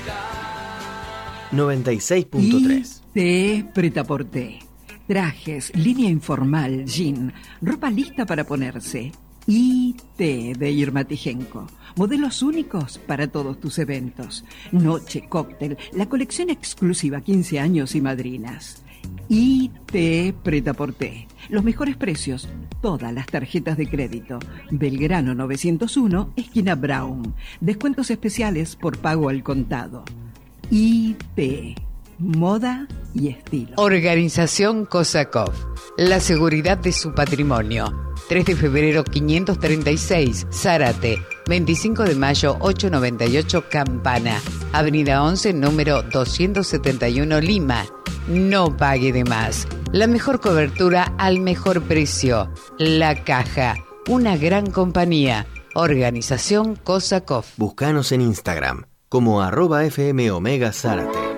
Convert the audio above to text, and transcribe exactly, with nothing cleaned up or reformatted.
noventa y seis punto tres. Té Pretaporté. Trajes, línea informal, jean, ropa lista para ponerse. I T de Irma Tijenko. Modelos únicos para todos tus eventos. Noche, cóctel, la colección exclusiva quince años y madrinas. I T Pretaporté. Los mejores precios, todas las tarjetas de crédito. Belgrano novecientos uno, esquina Brown. Descuentos especiales por pago al contado. I T, moda y estilo. Organización Kosakov. La seguridad de su patrimonio. tres de febrero quinientos treinta y seis, Zárate. veinticinco de mayo ochocientos noventa y ocho, Campana. Avenida once, número doscientos setenta y uno, Lima. No pague de más. La mejor cobertura al mejor precio. La Caja. Una gran compañía. Organización Kosakov. Búscanos en Instagram como arroba F M Omega Zárate.